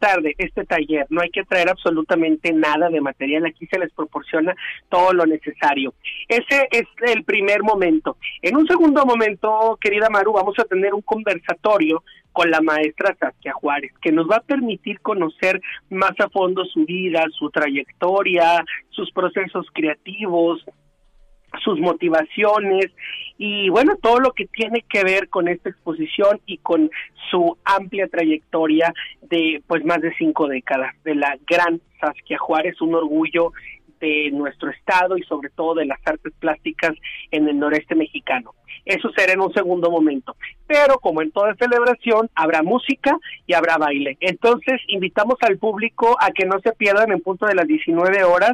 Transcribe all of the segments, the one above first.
tarde este taller, no hay que traer absolutamente nada de material, aquí se les proporciona todo lo necesario. Ese es el primer momento. En un segundo momento, querida Maru, vamos a tener un conversatorio con la maestra Saskia Juárez, que nos va a permitir conocer más a fondo su vida, su trayectoria, sus procesos creativos, sus motivaciones y bueno, todo lo que tiene que ver con esta exposición y con su amplia trayectoria de pues más de 5 décadas de la gran Saskia Juárez, un orgullo de nuestro estado y sobre todo de las artes plásticas en el noreste mexicano. Eso será en un segundo momento, pero como en toda celebración habrá música y habrá baile. Entonces invitamos al público a que no se pierdan en punto de las 19 horas,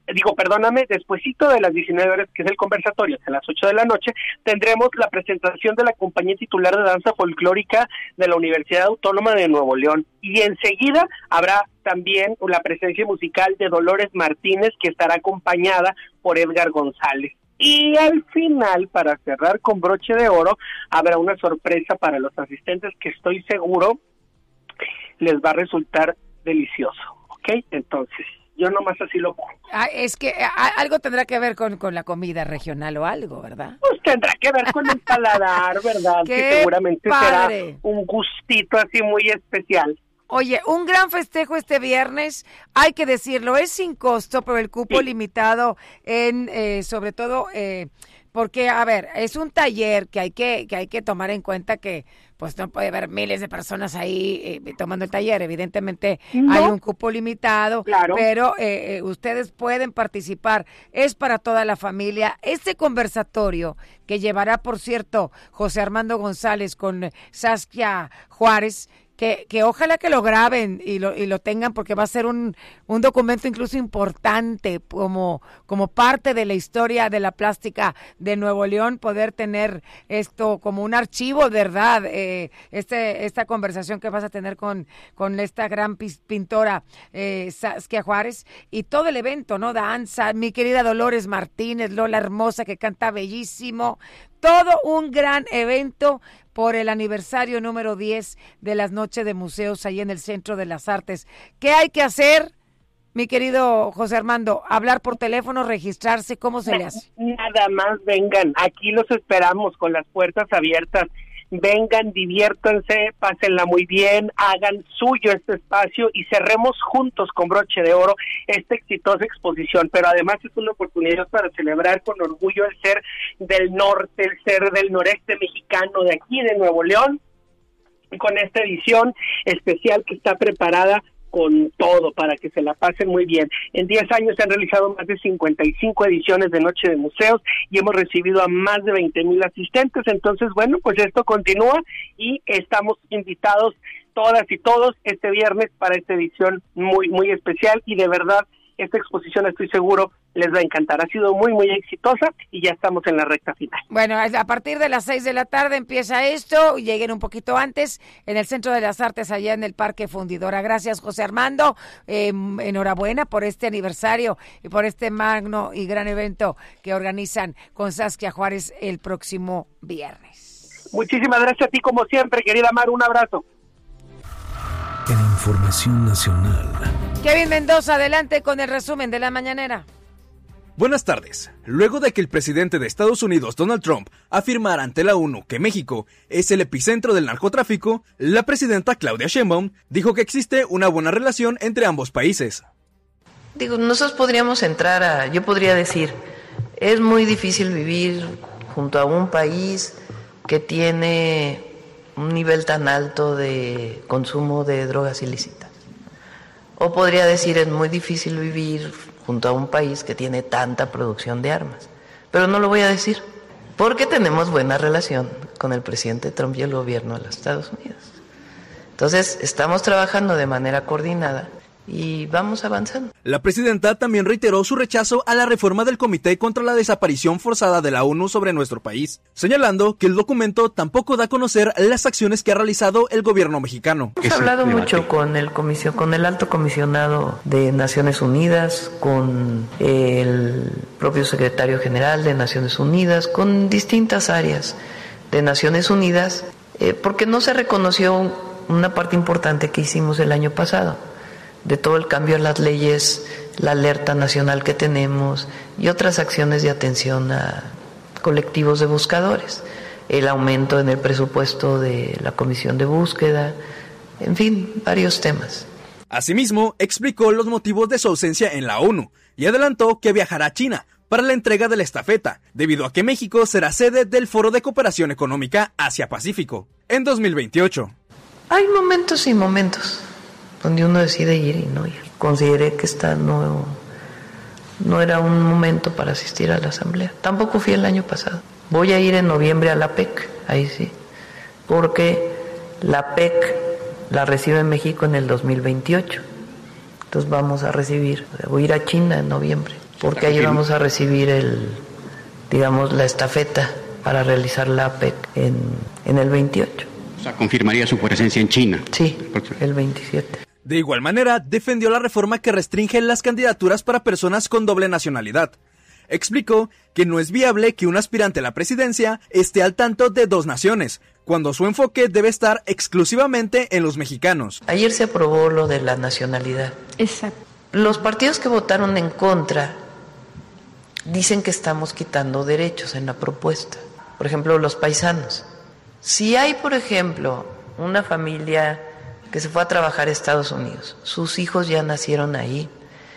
despuesito de las 19 horas, que es el conversatorio, a las 8 de la noche, tendremos la presentación de la compañía titular de danza folclórica de la Universidad Autónoma de Nuevo León, y enseguida habrá también la presencia musical de Dolores Martínez, que estará acompañada por Edgar González. Y al final, para cerrar con broche de oro, habrá una sorpresa para los asistentes que estoy seguro les va a resultar delicioso, ¿ok? Entonces, yo nomás así lo pongo. Es que algo tendrá que ver con la comida regional o algo, ¿verdad? Pues tendrá que ver con el paladar, ¿verdad? Que seguramente padre. Será un gustito así muy especial. Oye, un gran festejo este viernes, hay que decirlo, es sin costo, pero el cupo limitado en, sobre todo, porque, a ver, es un taller que hay que tomar en cuenta que, pues, no puede haber miles de personas ahí tomando el taller. Evidentemente, no. Hay un cupo limitado, claro. Pero ustedes pueden participar. Es para toda la familia. Este conversatorio que llevará, por cierto, José Armando González con Saskia Juárez, que ojalá que lo graben y lo tengan, porque va a ser un documento incluso importante como parte de la historia de la plástica de Nuevo León, poder tener esto como un archivo, ¿verdad? Esta conversación que vas a tener con esta gran pintora Saskia Juárez, y todo el evento, ¿no? Danza, mi querida Dolores Martínez, Lola Hermosa, que canta bellísimo. Todo un gran evento por el aniversario número 10 de las Noches de Museos ahí en el Centro de las Artes. ¿Qué hay que hacer, mi querido José Armando? ¿Hablar por teléfono, registrarse? ¿Cómo se le hace? Nada más vengan, aquí los esperamos con las puertas abiertas. Vengan, diviértanse, pásenla muy bien, hagan suyo este espacio y cerremos juntos con broche de oro esta exitosa exposición, pero además es una oportunidad para celebrar con orgullo el ser del norte, el ser del noreste mexicano, de aquí de Nuevo León, con esta edición especial que está preparada con todo para que se la pasen muy bien. En 10 años se han realizado más de 55 ediciones de Noche de Museos y hemos recibido a más de 20,000 asistentes. Entonces, bueno, pues esto continúa y estamos invitados todas y todos este viernes para esta edición muy, muy especial, y de verdad esta exposición estoy seguro les va a encantar. Ha sido muy, muy exitosa y ya estamos en la recta final. Bueno, a partir de las 6 de la tarde empieza esto. Lleguen un poquito antes en el Centro de las Artes, allá en el Parque Fundidora. Gracias, José Armando. Enhorabuena por este aniversario y por este magno y gran evento que organizan con Saskia Juárez el próximo viernes. Muchísimas gracias a ti, como siempre, querida Mar. Un abrazo. En Información Nacional, Kevin Mendoza, adelante con el resumen de la mañanera. Buenas tardes. Luego de que el presidente de Estados Unidos, Donald Trump, afirmara ante la ONU que México es el epicentro del narcotráfico, la presidenta Claudia Sheinbaum dijo que existe una buena relación entre ambos países. Nosotros podríamos yo podría decir, es muy difícil vivir junto a un país que tiene un nivel tan alto de consumo de drogas ilícitas. O podría decir, es muy difícil vivir junto a un país que tiene tanta producción de armas. Pero no lo voy a decir, porque tenemos buena relación con el presidente Trump y el gobierno de los Estados Unidos. Entonces, estamos trabajando de manera coordinada y vamos avanzando. La presidenta también reiteró su rechazo a la reforma del Comité contra la Desaparición Forzada de la ONU sobre nuestro país, señalando que el documento tampoco da a conocer las acciones que ha realizado el gobierno mexicano. Hemos hablado mucho con el alto comisionado de Naciones Unidas, con el propio secretario general de Naciones Unidas, con distintas áreas de Naciones Unidas, porque no se reconoció una parte importante que hicimos el año pasado, de todo el cambio en las leyes, la alerta nacional que tenemos y otras acciones de atención a colectivos de buscadores, el aumento en el presupuesto de la Comisión de Búsqueda, en fin, varios temas. Asimismo, explicó los motivos de su ausencia en la ONU y adelantó que viajará a China para la entrega de la estafeta, debido a que México será sede del Foro de Cooperación Económica Asia-Pacífico en 2028. Hay momentos y momentos donde uno decide ir y no ir. Consideré que esta no era un momento para asistir a la asamblea. Tampoco fui el año pasado. Voy a ir en noviembre a la PEC, ahí sí, porque la PEC la recibe en México en el 2028. Entonces voy a ir a China en noviembre, porque ahí vamos a recibir la estafeta para realizar la PEC en el 28. O sea, confirmaría su presencia en China. Sí, el 27. De igual manera, defendió la reforma que restringe las candidaturas para personas con doble nacionalidad. Explicó que no es viable que un aspirante a la presidencia esté al tanto de dos naciones, cuando su enfoque debe estar exclusivamente en los mexicanos. Ayer se aprobó lo de la nacionalidad. Exacto. Los partidos que votaron en contra dicen que estamos quitando derechos en la propuesta. Por ejemplo, los paisanos. Si hay, por ejemplo, una familia que se fue a trabajar a Estados Unidos, sus hijos ya nacieron ahí,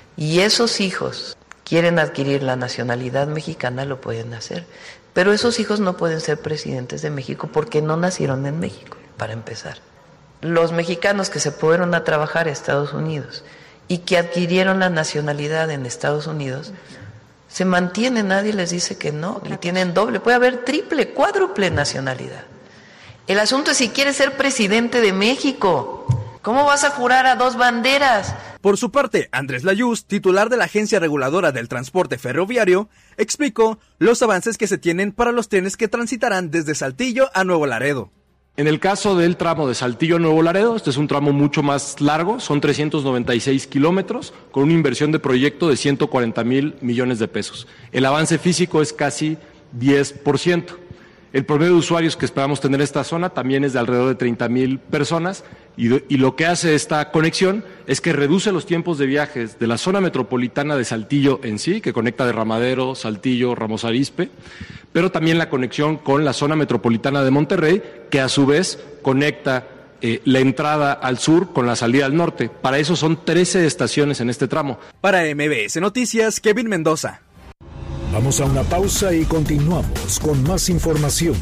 y esos hijos quieren adquirir la nacionalidad mexicana, lo pueden hacer. Pero esos hijos no pueden ser presidentes de México porque no nacieron en México, para empezar. Los mexicanos que se fueron a trabajar a Estados Unidos y que adquirieron la nacionalidad en Estados Unidos, se mantienen, nadie les dice que no, y tienen doble, puede haber triple, cuádruple nacionalidad. El asunto es si quieres ser presidente de México. ¿Cómo vas a jurar a dos banderas? Por su parte, Andrés Layuz, titular de la Agencia Reguladora del Transporte Ferroviario, explicó los avances que se tienen para los trenes que transitarán desde Saltillo a Nuevo Laredo. En el caso del tramo de Saltillo a Nuevo Laredo, este es un tramo mucho más largo, son 396 kilómetros, con una inversión de proyecto de 140,000 millones de pesos. El avance físico es casi 10%. El promedio de usuarios que esperamos tener en esta zona también es de alrededor de 30,000 personas y lo que hace esta conexión es que reduce los tiempos de viajes de la zona metropolitana de Saltillo en sí, que conecta Derramadero, Saltillo, Ramos Arizpe, pero también la conexión con la zona metropolitana de Monterrey, que a su vez conecta la entrada al sur con la salida al norte. Para eso son 13 estaciones en este tramo. Para MBS Noticias, Kevin Mendoza. Vamos a una pausa y continuamos con más información.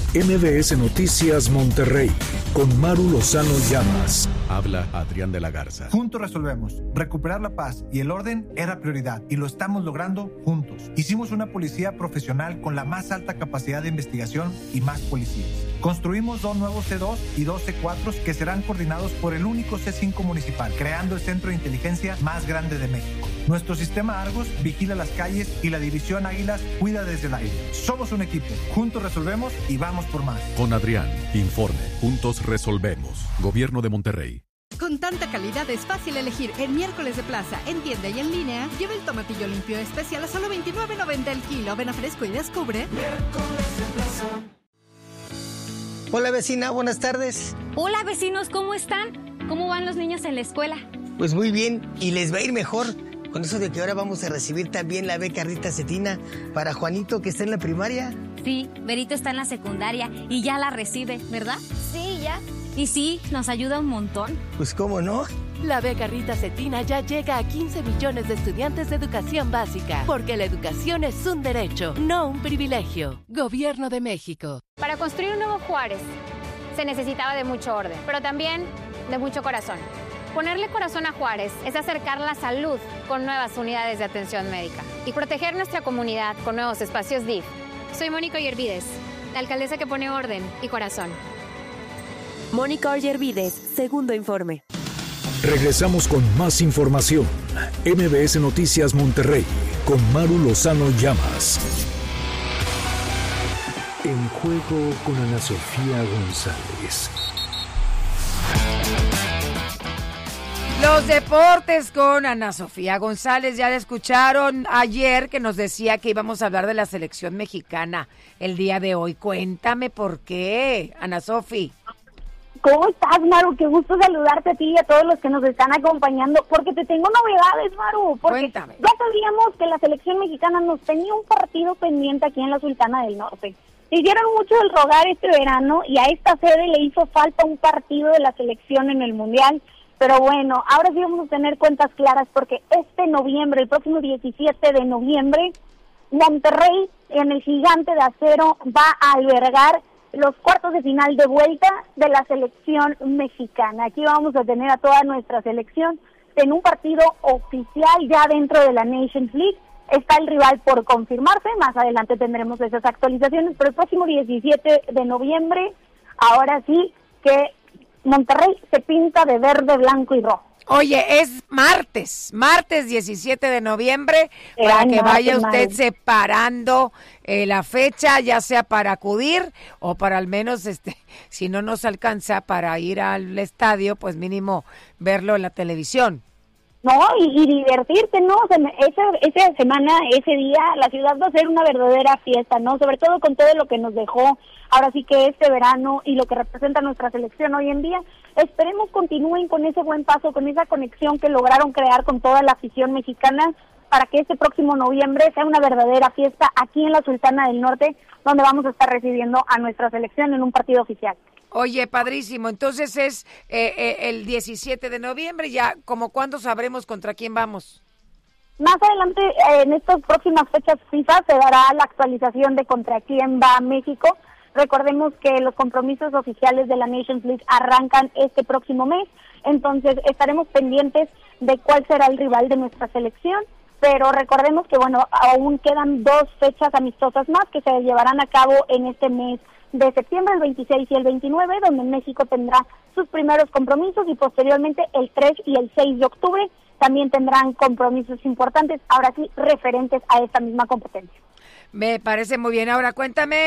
MBS Noticias Monterrey, con Maru Lozano Llamas. Habla Adrián de la Garza. Juntos resolvemos. Recuperar la paz y el orden era prioridad y lo estamos logrando juntos. Hicimos una policía profesional con la más alta capacidad de investigación y más policías. Construimos 2 nuevos C2 y 2 C4 que serán coordinados por el único C5 municipal, creando el centro de inteligencia más grande de México. Nuestro sistema Argos vigila las calles y la división Águilas cuida desde el aire. Somos un equipo. Juntos resolvemos y vamos por más. Con Adrián, informe. Juntos resolvemos. Gobierno de Monterrey. Con tanta calidad es fácil elegir en Miércoles de Plaza, en tienda y en línea. Lleva el tomatillo limpio especial a solo $29.90 el kilo. Ven a Fresco y descubre Miércoles de Plaza. Hola vecina, buenas tardes. Hola vecinos, ¿cómo están? ¿Cómo van los niños en la escuela? Pues muy bien, y les va a ir mejor con eso de que ahora vamos a recibir también la beca Rita Cetina para Juanito, que está en la primaria. Sí, Berito está en la secundaria y ya la recibe, ¿verdad? Sí, ya. Y sí, nos ayuda un montón. Pues cómo no. La beca Rita Cetina ya llega a 15 millones de estudiantes de educación básica, porque la educación es un derecho, no un privilegio. Gobierno de México. Para construir un nuevo Juárez se necesitaba de mucho orden, pero también de mucho corazón. Ponerle corazón a Juárez es acercar la salud con nuevas unidades de atención médica y proteger nuestra comunidad con nuevos espacios DIF. Soy Mónica Ollervides, la alcaldesa que pone orden y corazón. Mónica Ollervides, segundo informe. Regresamos con más información. MBS Noticias Monterrey, con Maru Lozano Llamas. En juego con Ana Sofía González. Los deportes con Ana Sofía González. Ya la escucharon ayer que nos decía que íbamos a hablar de la selección mexicana el día de hoy. Cuéntame por qué, Ana Sofía. ¿Cómo estás, Maru? Qué gusto saludarte a ti y a todos los que nos están acompañando, porque te tengo novedades, Maru, porque Cuéntame. ya sabíamos que la selección mexicana nos tenía un partido pendiente aquí en la Sultana del Norte. Se hicieron mucho el rogar este verano y a esta sede le hizo falta un partido de la selección en el Mundial, pero bueno, ahora sí vamos a tener cuentas claras porque este noviembre, el próximo 17 de noviembre, Monterrey en el Gigante de Acero va a albergar los cuartos de final de vuelta de la selección mexicana. Aquí vamos a tener a toda nuestra selección en un partido oficial ya dentro de la Nations League. Está el rival por confirmarse, más adelante tendremos esas actualizaciones, pero el próximo 17 de noviembre, ahora sí que Monterrey se pinta de verde, blanco y rojo. Oye, es martes 17 de noviembre, para que vaya usted separando la fecha, ya sea para acudir o para al menos, si no nos alcanza para ir al estadio, pues mínimo verlo en la televisión. No, y divertirte, ¿no? O sea, esa semana, ese día, la ciudad va a ser una verdadera fiesta, ¿no? Sobre todo con todo lo que nos dejó ahora sí que este verano y lo que representa nuestra selección hoy en día. Esperemos continúen con ese buen paso, con esa conexión que lograron crear con toda la afición mexicana para que este próximo noviembre sea una verdadera fiesta aquí en la Sultana del Norte, donde vamos a estar recibiendo a nuestra selección en un partido oficial. Oye, padrísimo. Entonces es el 17 de noviembre, ya como cuándo sabremos contra quién vamos. Más adelante, en estas próximas fechas FIFA, se dará la actualización de contra quién va México. Recordemos que los compromisos oficiales de la Nations League arrancan este próximo mes, entonces estaremos pendientes de cuál será el rival de nuestra selección, pero recordemos que bueno, aún quedan 2 fechas amistosas más que se llevarán a cabo en este mes de septiembre, el 26 y el 29, donde México tendrá sus primeros compromisos y posteriormente el 3 y el 6 de octubre también tendrán compromisos importantes, ahora sí, referentes a esta misma competencia. Me parece muy bien. Ahora cuéntame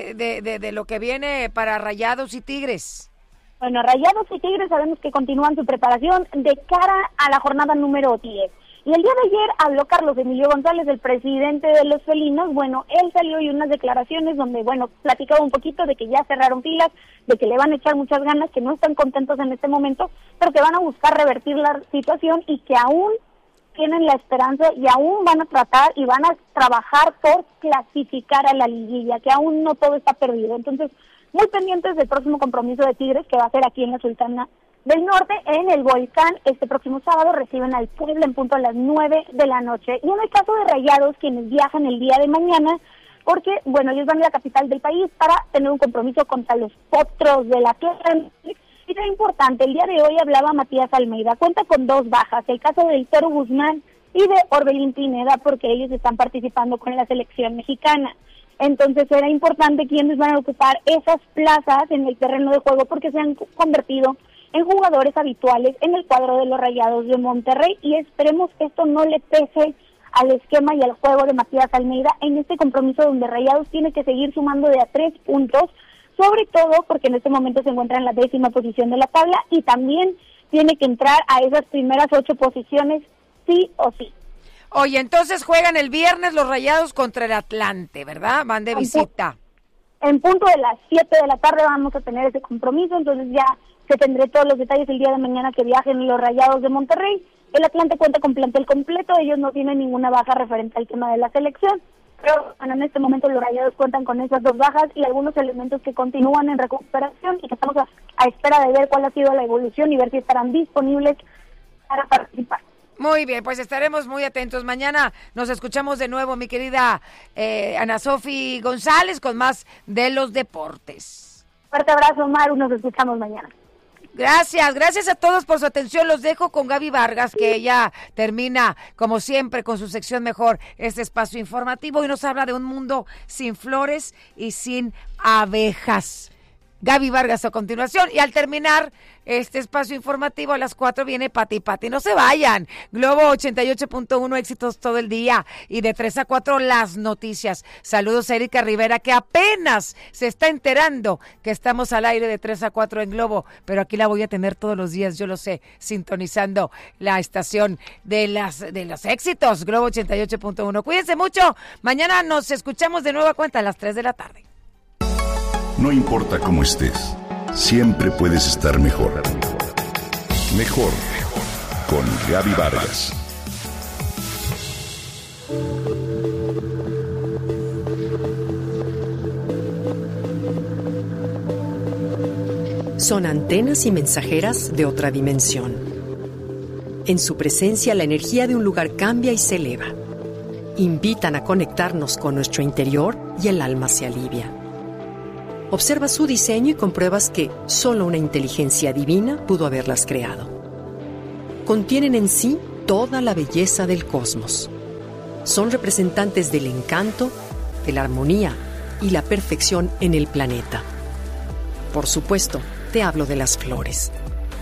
de lo que viene para Rayados y Tigres. Bueno, Rayados y Tigres sabemos que continúan su preparación de cara a la jornada número 10. Y el día de ayer habló Carlos Emilio González, el presidente de los felinos. Bueno, él salió y unas declaraciones donde, bueno, platicaba un poquito de que ya cerraron filas, de que le van a echar muchas ganas, que no están contentos en este momento, pero que van a buscar revertir la situación y que aún tienen la esperanza y aún van a tratar y van a trabajar por clasificar a la liguilla, que aún no todo está perdido. Entonces, muy pendientes del próximo compromiso de Tigres, que va a ser aquí en la Sultana del Norte, en el Volcán. Este próximo sábado reciben al Puebla en punto a las 9 de la noche. Y en el caso de Rayados, quienes viajan el día de mañana, porque, bueno, ellos van a la capital del país para tener un compromiso contra los Potros de la Tierra. Y es importante, el día de hoy hablaba Matías Almeida, cuenta con 2 bajas, el caso de Toro Guzmán y de Orbelín Pineda, porque ellos están participando con la selección mexicana. Entonces era importante quienes van a ocupar esas plazas en el terreno de juego, porque se han convertido en jugadores habituales en el cuadro de los Rayados de Monterrey, y esperemos que esto no le pese al esquema y al juego de Matías Almeida en este compromiso donde Rayados tiene que seguir sumando de a 3 puntos, sobre todo porque en este momento se encuentra en la 10ª posición de la tabla y también tiene que entrar a esas primeras 8 posiciones sí o sí. Oye, entonces juegan el viernes los Rayados contra el Atlante, ¿verdad? Van de visita. En punto de las 7 de la tarde vamos a tener ese compromiso, entonces ya se tendré todos los detalles el día de mañana que viajen los Rayados de Monterrey. El Atlante cuenta con plantel completo, ellos no tienen ninguna baja referente al tema de la selección, pero bueno, en este momento los Rayados cuentan con esas 2 bajas y algunos elementos que continúan en recuperación y que estamos a espera de ver cuál ha sido la evolución y ver si estarán disponibles para participar. Muy bien, pues estaremos muy atentos. Mañana nos escuchamos de nuevo, mi querida Ana Sofi González, con más de los deportes. Fuerte abrazo, Maru, nos escuchamos mañana. Gracias a todos por su atención. Los dejo con Gaby Vargas, que ella termina, como siempre, con su sección mejor, este espacio informativo, y nos habla de un mundo sin flores y sin abejas. Gaby Vargas a continuación, y al terminar este espacio informativo a las 4 viene Pati. No se vayan. Globo 88.1, éxitos todo el día, y de 3 a 4 las noticias. Saludos a Erika Rivera, que apenas se está enterando que estamos al aire de 3 a 4 en Globo, pero aquí la voy a tener todos los días, yo lo sé, sintonizando la estación de los éxitos, Globo 88.1. Cuídense mucho. Mañana nos escuchamos de nueva cuenta a las 3 de la tarde. No importa cómo estés, siempre puedes estar mejor. Mejor con Gaby Vargas. Son antenas y mensajeras de otra dimensión. En su presencia, la energía de un lugar cambia y se eleva. Invitan a conectarnos con nuestro interior y el alma se alivia. Observa su diseño y compruebas que solo una inteligencia divina pudo haberlas creado. Contienen en sí toda la belleza del cosmos. Son representantes del encanto, de la armonía y la perfección en el planeta. Por supuesto, te hablo de las flores.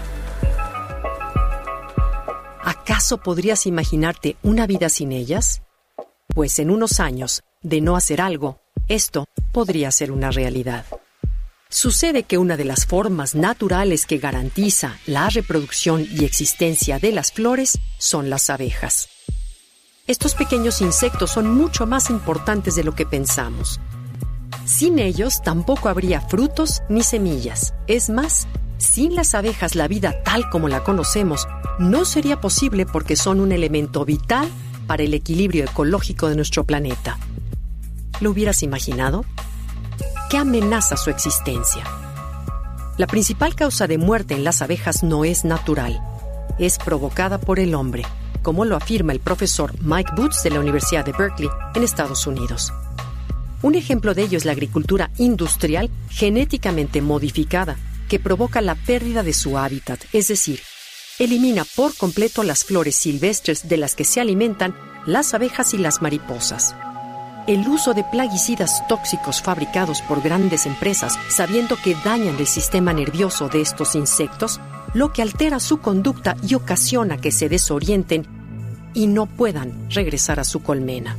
¿Acaso podrías imaginarte una vida sin ellas? Pues en unos años, de no hacer algo, esto podría ser una realidad. Sucede que una de las formas naturales que garantiza la reproducción y existencia de las flores son las abejas. Estos pequeños insectos son mucho más importantes de lo que pensamos. Sin ellos tampoco habría frutos ni semillas. Es más, sin las abejas la vida tal como la conocemos no sería posible porque son un elemento vital para el equilibrio ecológico de nuestro planeta. ¿Lo hubieras imaginado? ¿Qué amenaza su existencia? La principal causa de muerte en las abejas no es natural, es provocada por el hombre, como lo afirma el profesor Mike Boots de la Universidad de Berkeley, en Estados Unidos. Un ejemplo de ello es la agricultura industrial genéticamente modificada, que provoca la pérdida de su hábitat, es decir, elimina por completo las flores silvestres de las que se alimentan las abejas y las mariposas. El uso de plaguicidas tóxicos fabricados por grandes empresas, sabiendo que dañan el sistema nervioso de estos insectos, lo que altera su conducta y ocasiona que se desorienten y no puedan regresar a su colmena.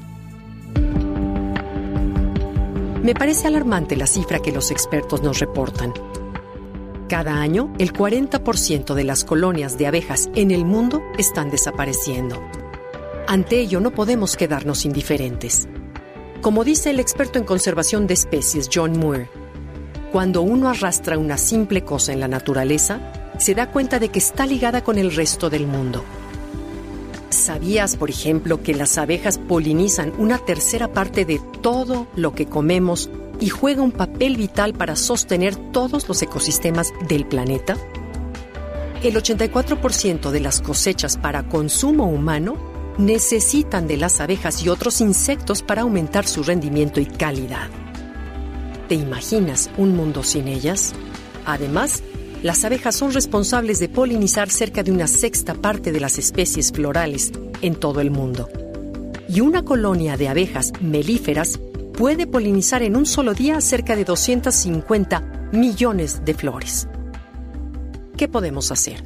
Me parece alarmante la cifra que los expertos nos reportan. Cada año, el 40% de las colonias de abejas en el mundo están desapareciendo. Ante ello, no podemos quedarnos indiferentes. Como dice el experto en conservación de especies John Muir, cuando uno arrastra una simple cosa en la naturaleza, se da cuenta de que está ligada con el resto del mundo. ¿Sabías, por ejemplo, que las abejas polinizan una tercera parte de todo lo que comemos y juega un papel vital para sostener todos los ecosistemas del planeta? El 84% de las cosechas para consumo humano necesitan de las abejas y otros insectos para aumentar su rendimiento y calidad. ¿Te imaginas un mundo sin ellas? Además, las abejas son responsables de polinizar cerca de una sexta parte de las especies florales en todo el mundo. Y una colonia de abejas melíferas puede polinizar en un solo día cerca de 250 millones de flores. ¿Qué podemos hacer?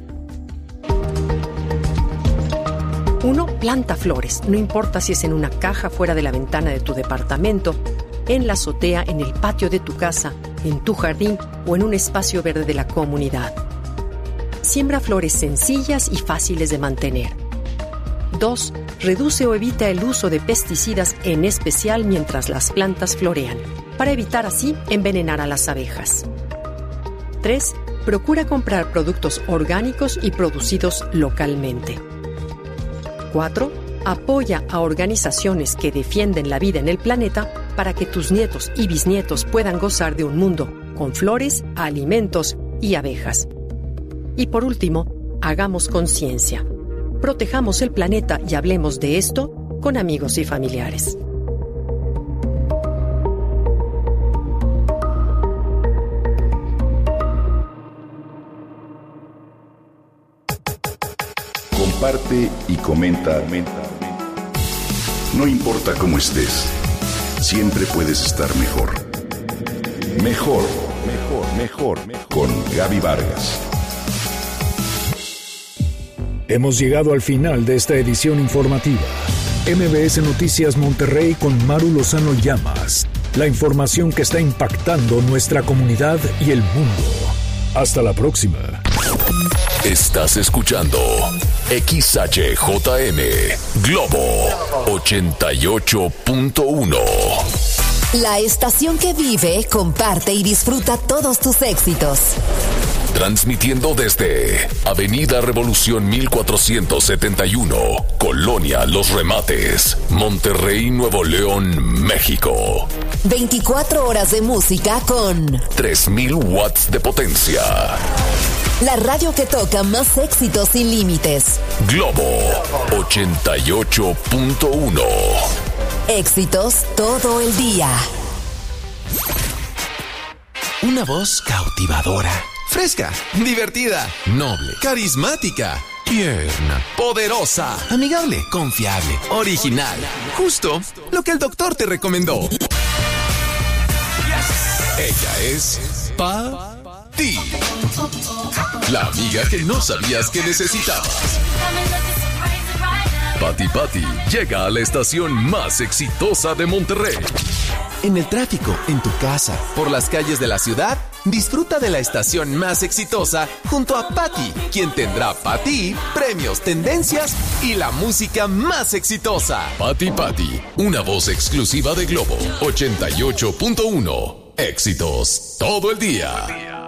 1. Planta flores, no importa si es en una caja fuera de la ventana de tu departamento, en la azotea, en el patio de tu casa, en tu jardín o en un espacio verde de la comunidad. Siembra flores sencillas y fáciles de mantener. 2. Reduce o evita el uso de pesticidas, en especial mientras las plantas florean, para evitar así envenenar a las abejas. 3. Procura comprar productos orgánicos y producidos localmente. 4. Apoya a organizaciones que defienden la vida en el planeta para que tus nietos y bisnietos puedan gozar de un mundo con flores, alimentos y abejas. Y por último, hagamos conciencia. Protejamos el planeta y hablemos de esto con amigos y familiares. Comparte y comenta. No importa cómo estés, siempre puedes estar mejor. Mejor con Gaby Vargas. Hemos llegado al final de esta edición informativa. MBS Noticias Monterrey con Maru Lozano Llamas. La información que está impactando nuestra comunidad y el mundo. Hasta la próxima. Estás escuchando XHJM Globo 88.1. La estación que vive, comparte y disfruta todos tus éxitos. Transmitiendo desde Avenida Revolución 1471, Colonia Los Remates, Monterrey, Nuevo León, México. 24 horas de música con 3000 watts de potencia. La radio que toca más éxitos sin límites. Globo 88.1. Éxitos todo el día. Una voz cautivadora, fresca, divertida, noble, carismática, tierna, poderosa, amigable, confiable, original. Justo lo que el doctor te recomendó. Ella es Pati, la amiga que no sabías que necesitabas. Pati llega a la estación más exitosa de Monterrey. En el tráfico, en tu casa, por las calles de la ciudad, disfruta de la estación más exitosa junto a Pati, quien tendrá para ti premios, tendencias y la música más exitosa. Pati, una voz exclusiva de Globo 88.1. Éxitos todo el día.